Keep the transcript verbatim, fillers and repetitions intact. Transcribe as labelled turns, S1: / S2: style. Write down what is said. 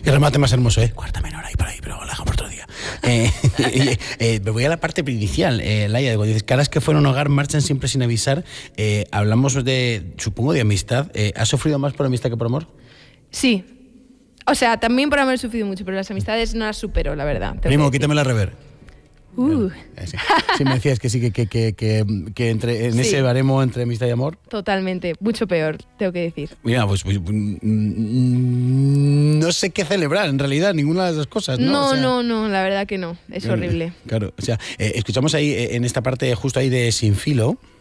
S1: Qué remate más hermoso, ¿eh? Cuarta menor ahí por ahí, pero la dejamos otro día. Eh, eh, eh, me voy a la parte inicial, eh, Laia. Digo, dices, caras que fueron hogar marchan siempre sin avisar. Eh, hablamos de, supongo, de amistad. Eh, ¿Has sufrido más por amistad que por amor?
S2: Sí. O sea, también por haber sufrido mucho, pero las amistades no las supero, la verdad.
S1: Primo, quítame la rever.
S2: Uh.
S1: Sí. Sí, me decías que sí, que, que, que, que, que entre, en sí. ese baremo entre amistad y amor.
S2: Totalmente, mucho peor, tengo que decir.
S1: Mira, pues, pues no sé qué celebrar, en realidad, ninguna de las dos cosas, ¿no?
S2: No,
S1: o sea,
S2: no, no, la verdad que no, es horrible.
S1: Claro, o sea, eh, escuchamos ahí, en esta parte justo ahí de Sin Filo,